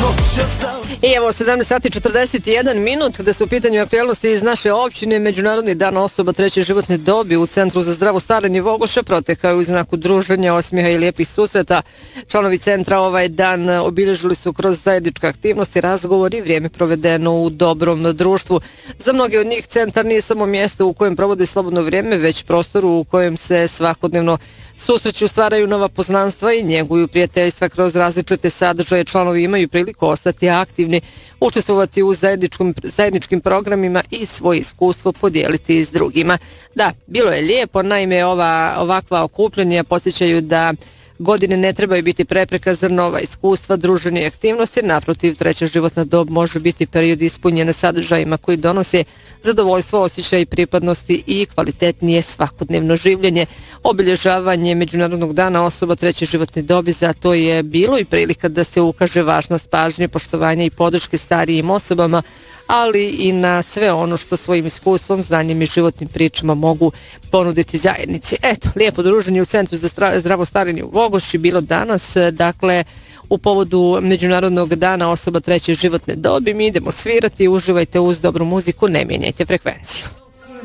I evo 17 sati 41 minut gde su u pitanju aktualnosti iz naše općine. Međunarodni dan osoba treće životne dobi u Centru za zdravo starenje Vogoša protekao u znaku druženja, osmijeha i lijepih susreta. Članovi centra ovaj dan obilježili su kroz zajedničke aktivnosti, razgovori i vrijeme provedeno u dobrom društvu. Za mnoge od njih centar nije samo mjesto u kojem provode slobodno vrijeme, već prostoru u kojem se svakodnevno susreću, stvaraju nova poznanstva i njeguju prijateljstva kroz različite sadržaje. Članovi imaju priliku ostati aktivni, učestvovati u zajedničkim programima i svoje iskustvo podijeliti s drugima. Da, bilo je lijepo, naime ovakva okupljanja podsjećaju da godine ne trebaju biti prepreka za nova iskustva, druženje i aktivnosti. Naprotiv, treća životna dob može biti period ispunjen sadržajima koji donose zadovoljstvo, osjećaj pripadnosti i kvalitetnije svakodnevno življenje. Obilježavanje Međunarodnog dana osoba treće životne dobi zato je bilo i prilika da se ukaže važnost pažnje, poštovanja i podrške starijim osobama, ali i na sve ono što svojim iskustvom, znanjem i životnim pričama mogu ponuditi zajednici. Eto, lijepo druženje u Centru za zdravo starenje u Vogoši bilo danas, dakle, u povodu Međunarodnog dana osoba treće životne dobi. Mi idemo svirati, uživajte uz dobru muziku, ne mijenjajte frekvenciju.